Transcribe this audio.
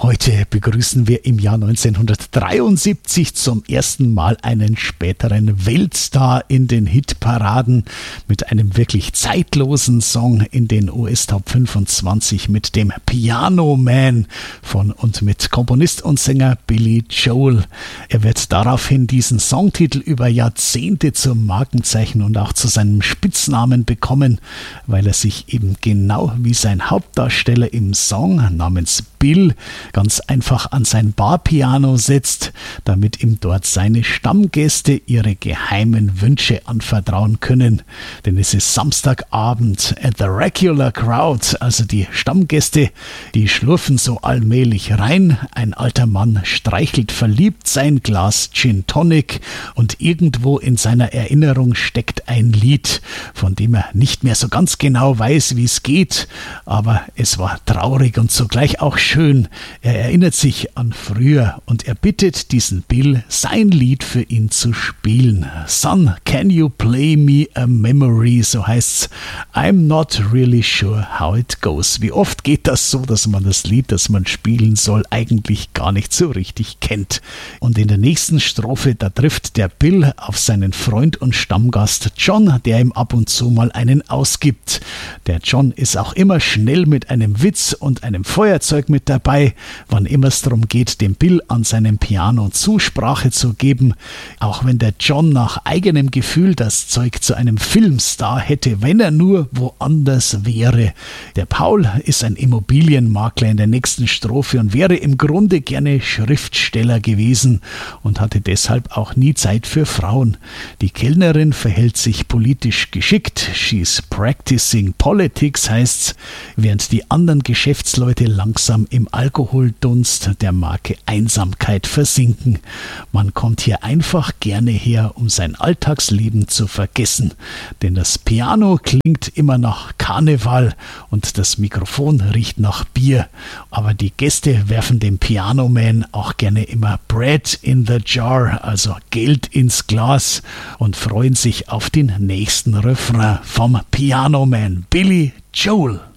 Heute begrüßen wir im Jahr 1973 zum ersten Mal einen späteren Weltstar in den Hitparaden mit einem wirklich zeitlosen Song in den US Top 25 mit dem Piano Man von und mit Komponist und Sänger Billy Joel. Er wird daraufhin diesen Songtitel über Jahrzehnte zum Markenzeichen und auch zu seinem Spitznamen bekommen, weil er sich eben genau wie sein Hauptdarsteller im Song namens Bill ganz einfach an sein Barpiano setzt, damit ihm dort seine Stammgäste ihre geheimen Wünsche anvertrauen können. Denn es ist Samstagabend, the regular crowd, also die Stammgäste, die schlurfen so allmählich rein. Ein alter Mann streichelt verliebt sein Glas Gin Tonic und irgendwo in seiner Erinnerung steckt ein Lied, von dem er nicht mehr so ganz genau weiß, wie es geht, aber es war traurig und zugleich auch schön. Er erinnert sich an früher und er bittet diesen Bill, sein Lied für ihn zu spielen. Son, can you play me a memory? So heißt's. I'm not really sure how it goes. Wie oft geht das so, dass man das Lied, das man spielen soll, eigentlich gar nicht so richtig kennt. Und in der nächsten Strophe, da trifft der Bill auf seinen Freund und Stammgast John, der ihm ab und zu mal einen ausgibt. Der John ist auch immer schnell mit einem Witz und einem Feuerzeug mit dabei, wann immer es darum geht, dem Bill an seinem Piano Zusprache zu geben. Auch wenn der John nach eigenem Gefühl das Zeug zu einem Filmstar hätte, wenn er nur woanders wäre. Der Paul ist ein Immobilienmakler in der nächsten Strophe und wäre im Grunde gerne Schriftsteller gewesen und hatte deshalb auch nie Zeit für Frauen. Die Kellnerin verhält sich politisch geschickt. She's practicing politics, heißt's, während die anderen Geschäftsleute langsam im Alkoholdunst der Marke Einsamkeit versinken. Man kommt hier einfach gerne her, um sein Alltagsleben zu vergessen. Denn das Piano klingt immer nach Karneval und das Mikrofon riecht nach Bier. Aber die Gäste werfen dem Piano Man auch gerne immer Bread in the Jar, also Geld ins Glas, und freuen sich auf den nächsten Refrain vom Piano Man, Billy Joel.